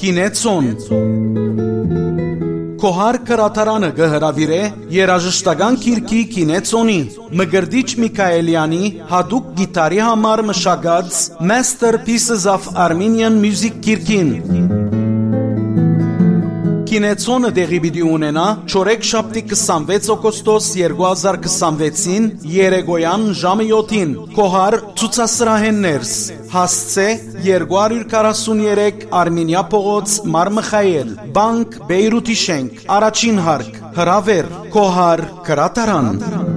Կինեցոն Կոհար կրատարանը գհրավիրե երաժշտական կիրքի Կինեցոնի Մգրդիչ Միքայելյանի հադուկ գիտարի համար մշակած Masterpieces of Armenian Music կիրքին Կինեցոնը դեղի պիտի ունենա չորեքշաբթի 26 օգոստոս 2026-ին երեկոյան ժամը 7-ին Կոհար ցուցասրահեն ներս հասցե 243 Արմենիա փողոց Մար Միխայել բանկ Բեյրութի շենք առաջին հարկ հրավեր Կոհար կրատարան